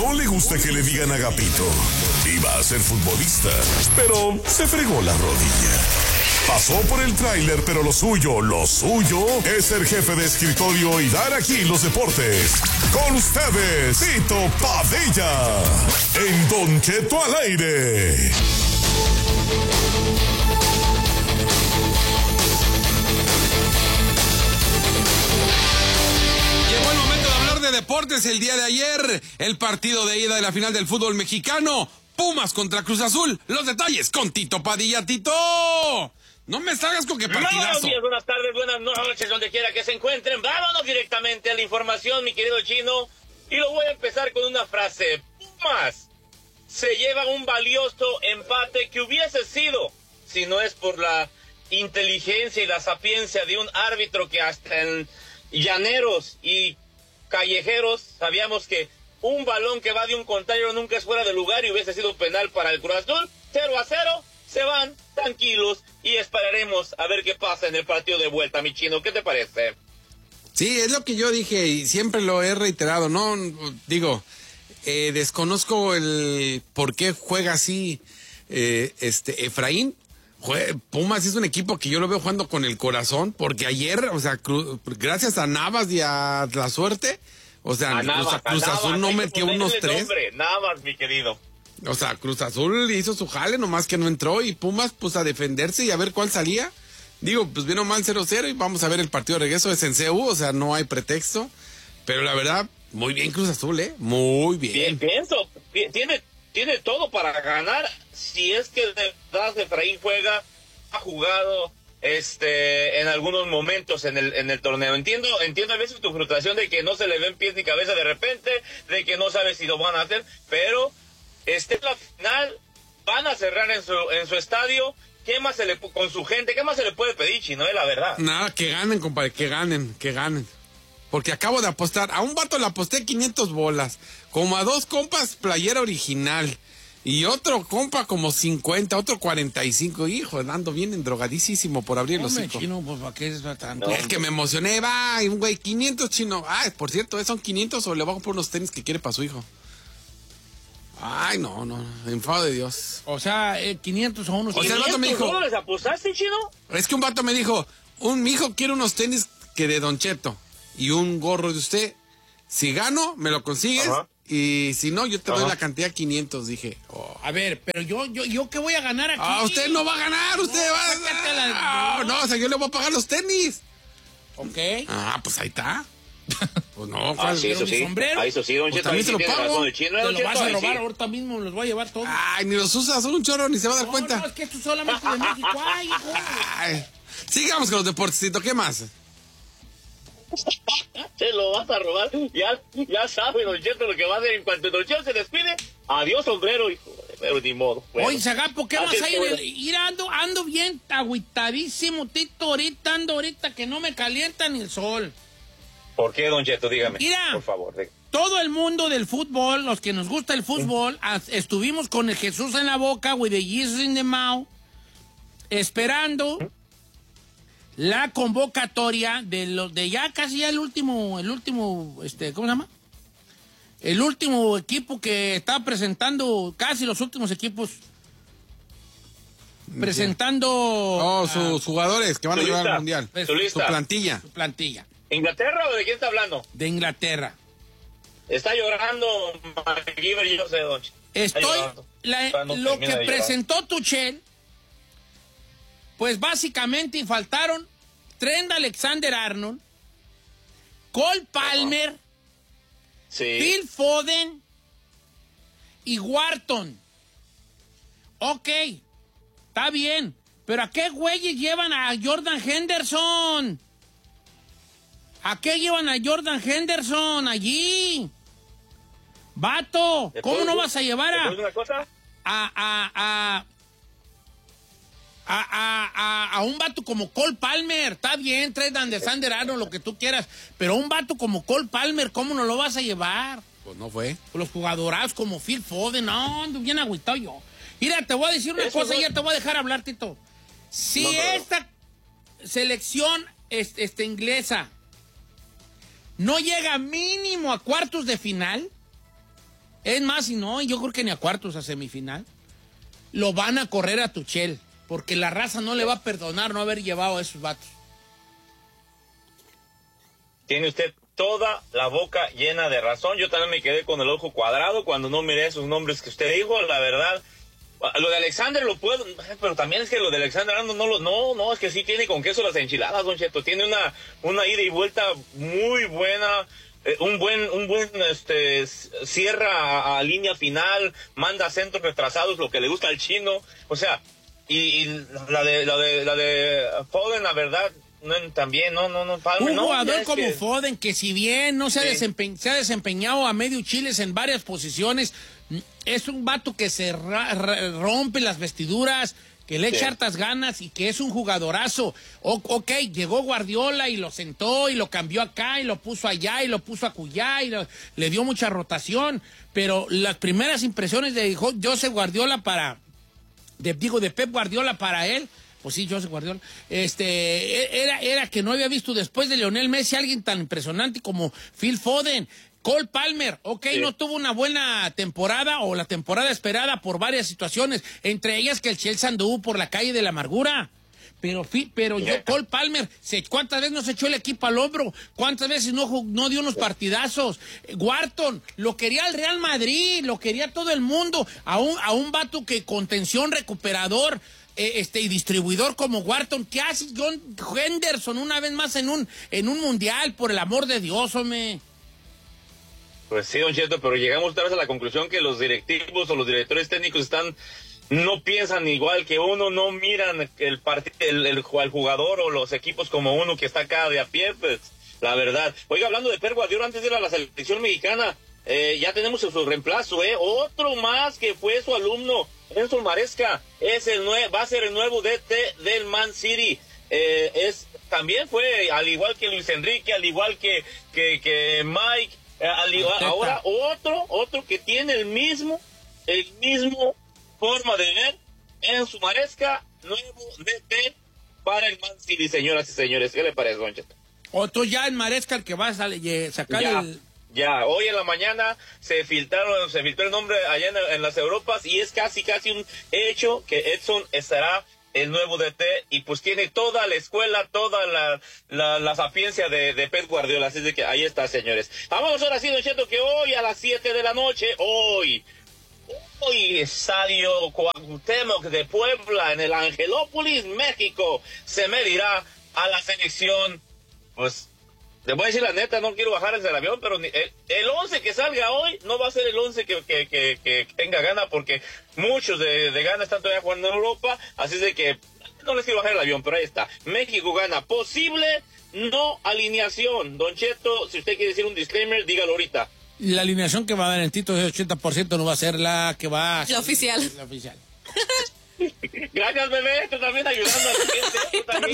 no le gusta que le digan Agapito. Iba a ser futbolista, pero se fregó la rodilla. Pasó por el tráiler, pero lo suyo es ser jefe de escritorio y dar aquí los deportes. Con ustedes, Tito Padilla, en Don Cheto al aire. Llegó el momento de hablar de deportes. El día de ayer, el partido de ida de la final del fútbol mexicano, Pumas contra Cruz Azul. Los detalles con Tito Padilla. ¡Tito! No me salgas con que partidazo. Buenos días, buenas tardes, buenas noches, donde quiera que se encuentren. Vámonos directamente a la información, mi querido Chino. Y lo voy a empezar con una frase. Pumas se lleva un valioso empate que hubiese sido, si no es por la inteligencia y la sapiencia de un árbitro que hasta en llaneros y callejeros sabíamos que un balón que va de un contrario nunca es fuera de lugar y hubiese sido penal para el Cruz Azul. 0-0, se van tranquilos y esperaremos a ver qué pasa en el partido de vuelta, mi Chino. ¿Qué te parece? Sí, es lo que yo dije y siempre lo he reiterado, ¿no? Digo, desconozco el por qué juega así Efraín. Pumas es un equipo que yo lo veo jugando con el corazón, porque ayer, o sea, gracias a Navas y a la suerte, o sea, Cruz Azul no metió unos 3. Navas, mi querido. O sea, Cruz Azul hizo su jale, nomás que no entró, y Pumas, pues, a defenderse y a ver cuál salía. Digo, pues vino mal 0-0 y vamos a ver el partido de regreso, es en CU, o sea, no hay pretexto. Pero la verdad, muy bien Cruz Azul, muy bien. Pienso, tiene todo para ganar, si es que de verdad Efraín ha jugado en algunos momentos en el torneo. Entiendo a veces tu frustración de que no se le ven pies ni cabeza de repente, de que no sabes si lo van a hacer, pero la final, van a cerrar en su estadio. ¿Qué más con su gente, qué más se le puede pedir, Chino? La verdad. Nada, que ganen, compadre, que ganen. Porque acabo de apostar, a un vato le aposté 500 bolas, como a 2 compas playera original, y otro compa como 50, otro 45, hijo, ando bien endrogadísimo por abrir los hocico. Chino, pues, ¿para qué es tanto? Es que me emocioné, va, y un güey, 500, Chino. Ay, por cierto, ¿son 500 o le voy a comprar unos tenis que quiere para su hijo? Ay, no, enfado de Dios. O sea, 500 o unos... O sea, el vato me dijo... ¿500 dólares apostaste, Chino? Es que un vato me dijo, mi hijo quiere unos tenis que de Don Cheto y un gorro de usted. Si gano, me lo consigues. Ajá. Y si no, yo te doy la cantidad 500, dije. Oh. A ver, pero yo ¿qué voy a ganar aquí? Usted no va a ganar, usted va a... No, o sea, yo le voy a pagar los tenis. Ok. Pues ahí está. Pues no, sí, eso sí. Sombrero. Eso sí, Don Cheto. También se lo pago. Te lo vas a robar ahorita mismo, los voy a llevar todos. Ay, ni los usas, son un chorro, ni se va a dar cuenta. No, es que esto es solamente de México. Ay, sigamos con los deportecitos, ¿qué más? Se lo vas a robar. Ya sabe, Don Cheto, lo que va a hacer en cuanto Don Cheto se despide. Adiós, sombrero, hijo. Pero ni modo. Bueno. Oye, Zagapo, ¿qué vas a ir? Ando bien agüitadísimo, Tito. Ahorita que no me calienta ni el sol. ¿Por qué, Don Cheto? Dígame, mira, por favor. Todo el mundo del fútbol, los que nos gusta el fútbol, estuvimos con el Jesús en la boca, with the Jesus in the mouth, esperando la convocatoria de ya casi ya el último, ¿cómo se llama? El último equipo que está presentando, casi los últimos equipos presentando... sus jugadores que van a llevar al Mundial. Su plantilla. Su plantilla. ¿Inglaterra o de quién está hablando? De Inglaterra. Está llorando MacGyver y yo sé, Don Cheto. Lo que presentó Tuchel, pues básicamente faltaron Trent Alexander-Arnold, Cole Palmer, Phil Foden y Wharton. Ok, está bien, pero ¿a qué güeyes llevan a Jordan Henderson? ¿A qué llevan a Jordan Henderson allí? Vato, ¿cómo no vas a llevar a un vato como Cole Palmer? Está bien, Trent Alexander-Arnold, lo que tú quieras, pero un vato como Cole Palmer, ¿cómo no lo vas a llevar? Pues no fue. Los jugadorazos como Phil Foden, no, ando bien agüitado yo. Mira, te voy a decir una cosa y ya te voy a dejar hablar, Tito. Si esta selección inglesa no llega mínimo a cuartos de final, Es más, y no, yo creo que ni a cuartos, a semifinal. Lo van a correr a Tuchel, porque la raza no le va a perdonar no haber llevado a esos vatos. Tiene usted toda la boca llena de razón. Yo también me quedé con el ojo cuadrado cuando no miré esos nombres que usted dijo, la verdad. Lo de Alexander lo puedo, pero también es que lo de Alexander no, es que sí tiene con queso las enchiladas, Don Cheto. Tiene una ida y vuelta muy buena. Un buen cierra a línea final, manda centros retrasados, lo que le gusta al chino. O sea, y la de Foden, la verdad, también no Palmer, un jugador como que Foden, que si bien no se ha desempeñado a medio chiles en varias posiciones, es un vato que se rompe las vestiduras, que le echa hartas ganas y que es un jugadorazo. Ok, llegó Guardiola y lo sentó y lo cambió acá y lo puso allá y lo puso acullá y le dio mucha rotación, pero las primeras impresiones de Josep Guardiola de Pep Guardiola para él, pues sí, Josep Guardiola, era que no había visto después de Lionel Messi alguien tan impresionante como Phil Foden. Cole Palmer, no tuvo una buena temporada o la temporada esperada por varias situaciones, entre ellas que el Chelsea anduvo por la calle de la amargura. Pero Cole Palmer, ¿cuántas veces nos echó el equipo al hombro? ¿Cuántas veces no dio unos partidazos? Wharton, lo quería el Real Madrid, lo quería todo el mundo, a un vato que contención, recuperador, y distribuidor como Wharton. ¿Qué hace John Henderson una vez más en un mundial? Por el amor de Dios, hombre. Pues sí, Don Cheto, pero llegamos otra vez a la conclusión que los directivos o los directores técnicos no piensan igual que uno, no miran el jugador o los equipos como uno que está acá de a pie, pues, la verdad. Oiga, hablando de Pep Guardiola, antes de ir a la selección mexicana, ya tenemos su reemplazo, otro más que fue su alumno, Enzo Maresca, va a ser el nuevo DT del Man City. También fue, al igual que Luis Enrique, al igual que Mike, ahora otro que tiene el mismo forma de ver, Enzo Maresca, nuevo DT para el Man City, señoras y señores. ¿Qué le parece, Don Cheto? Otro ya en Maresca, el que va a sacar Ya, hoy en la mañana se filtró el nombre allá en las Europas y es casi un hecho que Edson estará el nuevo DT y pues tiene toda la escuela, toda la sapiencia de Pep Guardiola, así de que ahí está, señores. Vamos ahora sí, Don Cheto, que hoy a las 7 de la noche, hoy Estadio Cuauhtémoc de Puebla, en el Angelópolis, México, se medirá a la selección. Pues te voy a decir la neta, no quiero bajar desde el avión, pero el 11 que salga hoy no va a ser el 11 que tenga Gana, porque muchos de Gana están todavía jugando en Europa, así de que no les quiero bajar el avión, pero ahí está. México gana. Posible no alineación. Don Cheto, si usted quiere decir un disclaimer, dígalo ahorita. La alineación que va a dar el Tito de 80% no va a ser la que va a ser la oficial. La oficial. Gracias, bebé, tú también ayudando a la gente.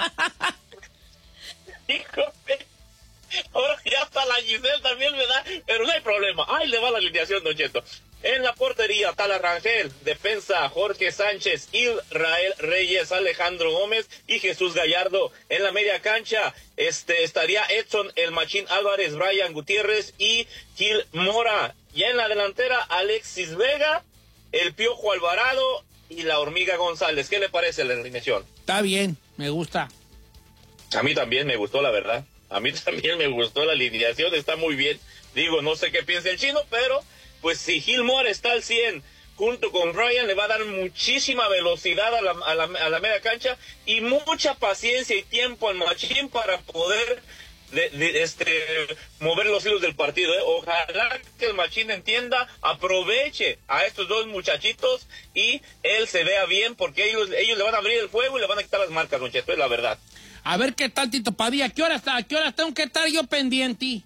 Híjole. Ahora ya hasta la Giselle también me da, pero no hay problema. Ahí le va la alineación, Don Cheto. En la portería, Tala Rangel. Defensa, Jorge Sánchez, Israel Reyes, Alejandro Gómez y Jesús Gallardo. En la media cancha, estaría Edson El Machín Álvarez, Brian Gutiérrez y Gil Mora. Y en la delantera, Alexis Vega, el Piojo Alvarado y la Hormiga González. ¿Qué le parece la alineación? Está bien, me gusta. A mí también me gustó, la verdad. A mí también me gustó la alineación, está muy bien. Digo, no sé qué piensa el chino, pero pues si Gil Mora está al 100 junto con Ryan, le va a dar muchísima velocidad a la media cancha y mucha paciencia y tiempo al Machín para poder mover los hilos del partido. Ojalá que el Machín entienda, aproveche a estos dos muchachitos y él se vea bien, porque ellos le van a abrir el fuego y le van a quitar las marcas, Don Cheto, es la verdad. A ver qué tal, Tito Padilla. ¿A qué hora tengo que estar yo pendiente?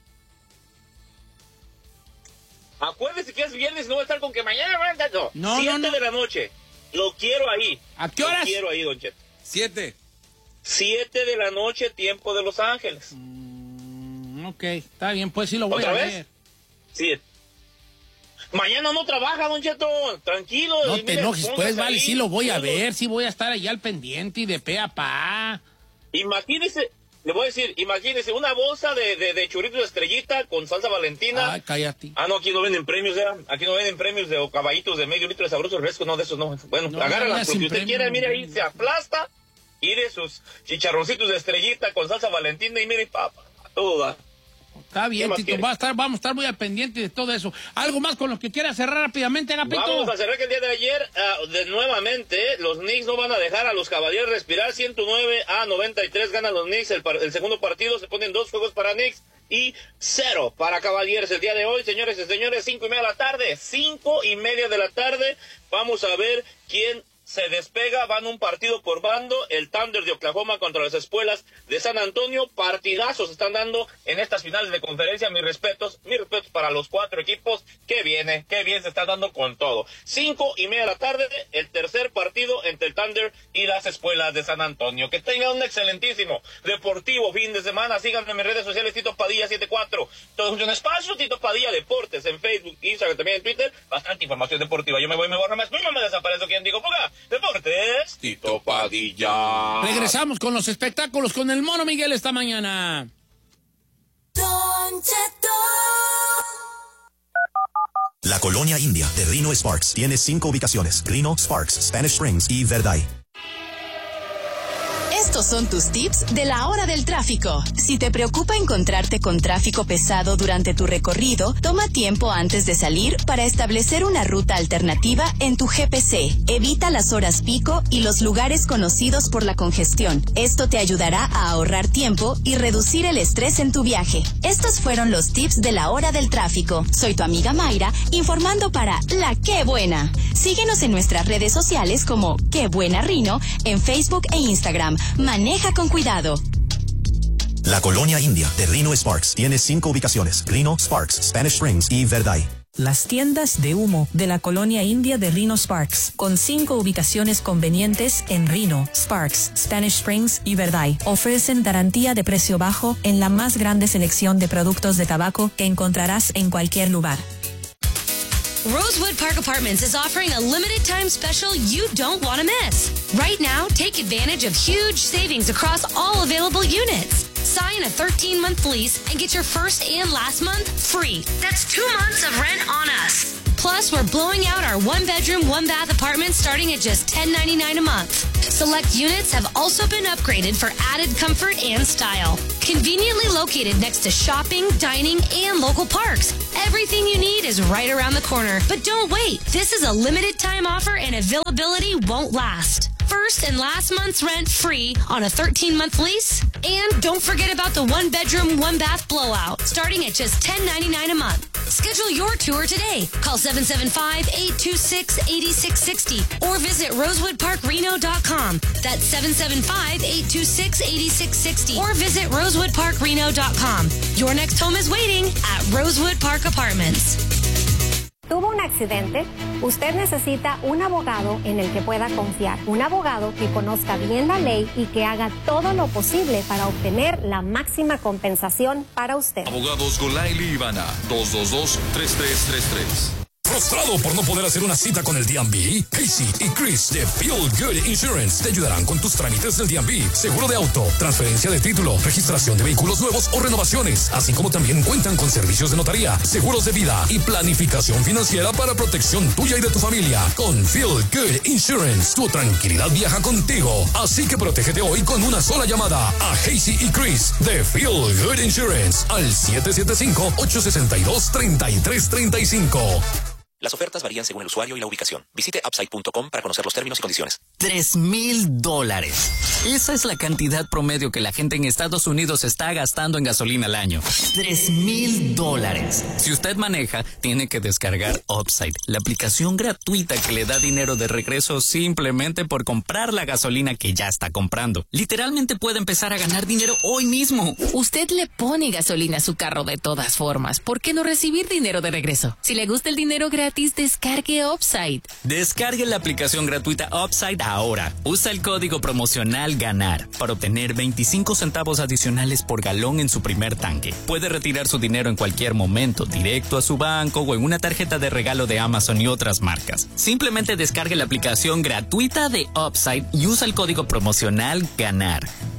Acuérdese que es viernes, no va a estar con que mañana no. 7 de la noche. Lo quiero ahí. ¿A qué horas? Lo quiero ahí, Don Cheto. 7 de la noche, tiempo de Los Ángeles. Ok, está bien, pues sí lo voy a ver. 7. Mañana no trabaja, Don Cheto. Tranquilo. No te enojes, pues, vale, sí lo voy a ver. Sí voy a estar allá al pendiente y de pe a pa. Imagínese Le voy a decir, imagínese una bolsa de churritos de estrellita con salsa Valentina. Ay, cállate. Ah, no, aquí no venden premios, ¿eh? Aquí no venden premios de caballitos de medio litro de sabroso refresco, no, de esos no. Bueno, No, agárralas no, porque sin usted premio, quiera, mire no. ahí, se aplasta y de sus chicharroncitos de estrellita con salsa Valentina y mire, papá, todo da. Está bien, ¿Qué más Tito, quiere? vamos a estar muy al pendiente de todo eso. ¿Algo más con lo que quiera cerrar rápidamente, Agapito? Vamos a cerrar que el día de ayer, nuevamente, los Knicks no van a dejar a los Caballeros respirar. 109-93 ganan los Knicks. El segundo partido se ponen 2 juegos para Knicks y 0 para Caballeros. El día de hoy, señores y señores, 5:30 de la tarde. 5:30 de la tarde. Vamos a ver quién se despega, van un partido por bando, el Thunder de Oklahoma contra las Espuelas de San Antonio, partidazos están dando en estas finales de conferencia, mis respetos para los 4 equipos, qué bien se está dando con todo. 5:30 de la tarde, el tercer partido entre el Thunder y las Espuelas de San Antonio. Que tengan un excelentísimo deportivo fin de semana, síganme en mis redes sociales, Tito Padilla 74, todo un espacio, Tito Padilla Deportes, en Facebook, Instagram, también en Twitter, bastante información deportiva. Yo me voy, me borro más, no me desaparezco, quien digo, ponga Deportes, Tito Padilla. Regresamos con los espectáculos con el Mono Miguel esta mañana. Don Cheto. La Colonia India de Reno Sparks tiene 5 ubicaciones: Reno, Sparks, Spanish Springs y Verday. Estos son tus tips de la hora del tráfico. Si te preocupa encontrarte con tráfico pesado durante tu recorrido, toma tiempo antes de salir para establecer una ruta alternativa en tu GPC. Evita las horas pico y los lugares conocidos por la congestión. Esto te ayudará a ahorrar tiempo y reducir el estrés en tu viaje. Estos fueron los tips de la hora del tráfico. Soy tu amiga Mayra, informando para La Qué Buena. Síguenos en nuestras redes sociales como Qué Buena Rino, en Facebook e Instagram. Maneja con cuidado. La Colonia India de Reno Sparks tiene 5 ubicaciones: Reno, Sparks, Spanish Springs y Verday. Las tiendas de humo de la Colonia India de Reno Sparks, con 5 ubicaciones convenientes en Reno, Sparks, Spanish Springs y Verday, ofrecen garantía de precio bajo en la más grande selección de productos de tabaco que encontrarás en cualquier lugar. Rosewood Park Apartments is offering a limited time special you don't want to miss. Right now, take advantage of huge savings across all available units. Sign a 13-month lease and get your first and last month free. That's 2 months of rent on us. Plus, we're blowing out our 1-bedroom, 1-bath apartments starting at just $10.99 a month. Select units have also been upgraded for added comfort and style. Conveniently located next to shopping, dining, and local parks. Everything you need is right around the corner. But don't wait. This is a limited time offer and availability won't last. First and last month's rent free on a 13-month lease. And don't forget about the 1-bedroom, 1-bath blowout, starting at just $10.99 a month. Schedule your tour today. Call 775-826-8660 or visit rosewoodparkreno.com. That's 775-826-8660 or visit rosewoodparkreno.com. Your next home is waiting at Rosewood Park Apartments. ¿Tuvo un accidente? Usted necesita un abogado en el que pueda confiar. Un abogado que conozca bien la ley y que haga todo lo posible para obtener la máxima compensación para usted. Abogados Golaili y Ivana, 222-3333. ¿Frustrado por no poder hacer una cita con el D&B? Casey y Chris de Feel Good Insurance te ayudarán con tus trámites del D&B, seguro de auto, transferencia de título, registración de vehículos nuevos o renovaciones, así como también cuentan con servicios de notaría, seguros de vida y planificación financiera para protección tuya y de tu familia. Con Feel Good Insurance, tu tranquilidad viaja contigo, así que protégete hoy con una sola llamada a Casey y Chris de Feel Good Insurance al 775-862-3335. Las ofertas varían según el usuario y la ubicación. Visite Upside.com para conocer los términos y condiciones. $3,000. Esa es la cantidad promedio que la gente en Estados Unidos está gastando en gasolina al año. $3,000. Si usted maneja, tiene que descargar Upside, la aplicación gratuita que le da dinero de regreso simplemente por comprar la gasolina que ya está comprando. Literalmente puede empezar a ganar dinero hoy mismo. Usted le pone gasolina a su carro de todas formas. ¿Por qué no recibir dinero de regreso? Si le gusta el dinero gratis, descargue Upside. Descargue la aplicación gratuita Upside ahora. Usa el código promocional GANAR para obtener 25 centavos adicionales por galón en su primer tanque. Puede retirar su dinero en cualquier momento, directo a su banco o en una tarjeta de regalo de Amazon y otras marcas. Simplemente descargue la aplicación gratuita de Upside y usa el código promocional GANAR.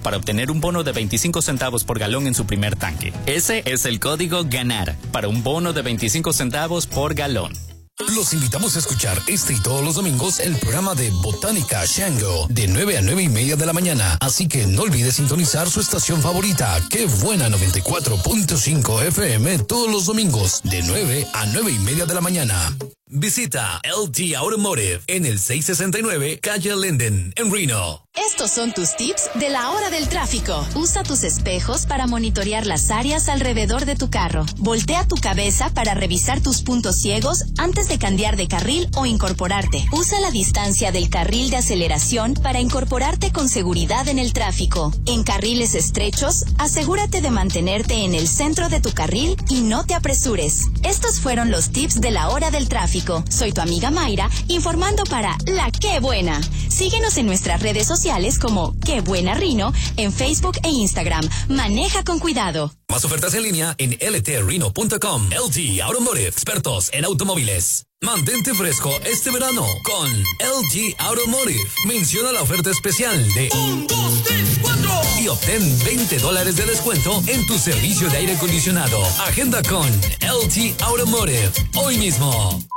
para obtener un bono de 25 centavos por galón en su primer tanque. Ese es el código GANAR para un bono de 25 centavos por galón. Los invitamos a escuchar este y todos los domingos el programa de Botánica Shango de 9 a 9:30 de la mañana. Así que no olvides sintonizar su estación favorita, Qué Buena 94.5 FM, todos los domingos de 9 a 9:30 de la mañana. Visita LT Automotive en el 669 Calle Linden, en Reno. Estos son tus tips de la hora del tráfico. Usa tus espejos para monitorear las áreas alrededor de tu carro. Voltea tu cabeza para revisar tus puntos ciegos antes de cambiar de carril o incorporarte. Usa la distancia del carril de aceleración para incorporarte con seguridad en el tráfico. En carriles estrechos, asegúrate de mantenerte en el centro de tu carril y no te apresures. Estos fueron los tips de la hora del tráfico. Soy tu amiga Mayra, informando para La Qué Buena. Síguenos en nuestras redes sociales como Qué Buena Reno, en Facebook e Instagram. Maneja con cuidado. Más ofertas en línea en ltreno.com. LT Automotive, expertos en automóviles. Mantente fresco este verano con LT Automotive. Menciona la oferta especial de 1, 2, 3, 4 y obtén $20 de descuento en tu servicio de aire acondicionado. Agenda con LT Automotive hoy mismo.